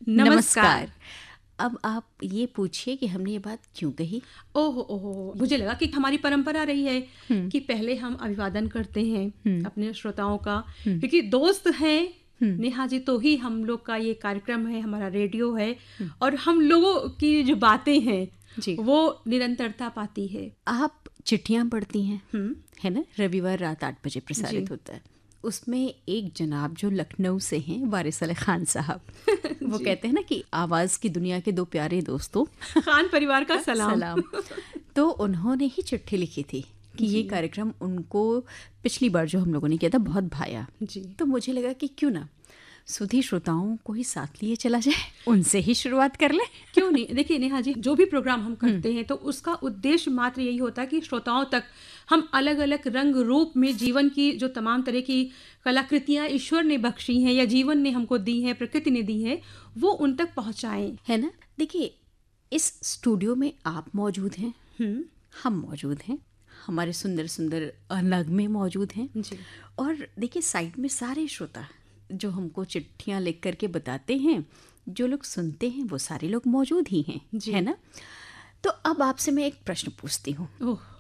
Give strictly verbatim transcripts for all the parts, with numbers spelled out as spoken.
नमस्कार। अब आप ये पूछिए कि हमने ये बात क्यों कही। ओहो ओहो, मुझे लगा कि हमारी परंपरा रही है कि पहले हम अभिवादन करते हैं अपने श्रोताओं का, क्योंकि दोस्त हैं नेहा जी, तो ही हम लोग का ये कार्यक्रम है, हमारा रेडियो है और हम लोगों की जो बातें हैं जी वो निरंतरता पाती है। आप चिट्ठियां पढ़ती हैं, है ना, रविवार रात आठ बजे प्रसारित होता है। उसमें एक जनाब जो लखनऊ से हैं, वारिस अली खान साहब, वो कहते हैं ना कि आवाज़ की दुनिया के दो प्यारे दोस्तों, खान परिवार का सलाम, सलाम। तो उन्होंने ही चिट्ठी लिखी थी कि ये कार्यक्रम उनको पिछली बार जो हम लोगों ने किया था बहुत भाया जी। तो मुझे लगा कि क्यों ना सुधी श्रोताओं को ही साथ लिए चला जाए, उनसे ही शुरुआत कर ले। क्यों नहीं। देखिए नेहा जी, जो भी प्रोग्राम हम करते हैं तो उसका उद्देश्य मात्र यही होता है कि श्रोताओं तक हम अलग अलग रंग रूप में जीवन की जो तमाम तरह की कलाकृतियाँ ईश्वर ने बख्शी हैं या जीवन ने हमको दी हैं, प्रकृति ने दी है, वो उन तक पहुँचाएं, है ना। देखिए, इस स्टूडियो में आप मौजूद हैं, हम मौजूद हैं, हमारे सुंदर सुंदर नगमे मौजूद हैं जी। और देखिए साइड में सारे श्रोता जो हमको चिट्ठियाँ लिख करके बताते हैं, जो लोग सुनते हैं वो सारे लोग मौजूद ही हैं, है ना। तो अब आपसे मैं एक प्रश्न पूछती हूँ।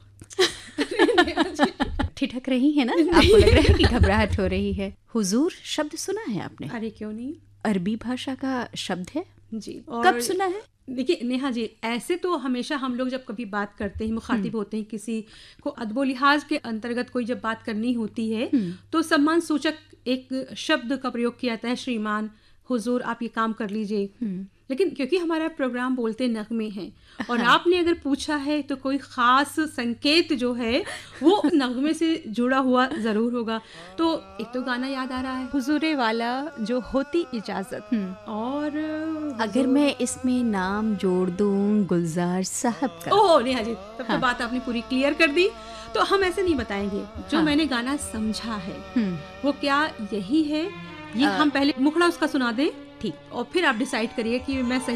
ठिठक रही है ना, आपको लग रहा है कि घबराहट हो रही है। हुजूर शब्द सुना है आपने? अरे क्यों नहीं, अरबी भाषा का शब्द है जी। और कब सुना है? देखिए नेहा जी, ऐसे तो हमेशा हम लोग जब कभी बात करते हैं, मुखातिब होते हैं, किसी को अदबो लिहाज के अंतर्गत कोई जब बात करनी होती है तो सम्मान सूचक एक शब्द का प्रयोग किया जाता है, श्रीमान, हुजूर, आप ये काम कर लीजिए। लेकिन क्योंकि हमारा प्रोग्राम बोलते नगमे हैं और हाँ। आपने अगर पूछा है तो कोई ख़ास संकेत जो है वो नगमे से जुड़ा हुआ ज़रूर होगा। तो एक तो गाना याद आ रहा है, हुजूरे वाला जो होती इजाज़त, और अगर मैं इसमें नाम जोड़ दूं गुलजार साहब का। ओह नेहा जी, तब हाँ। तो बात आपने पूरी क्लियर कर दी। तो हम ऐसे नहीं बताएंगे, जो हाँ। मैंने गाना समझा है वो क्या यही है, ये आ, हम पहले मुखड़ा उसका सुना दें, ठीक, और फिर आप डिसाइड करिए कि मैं सही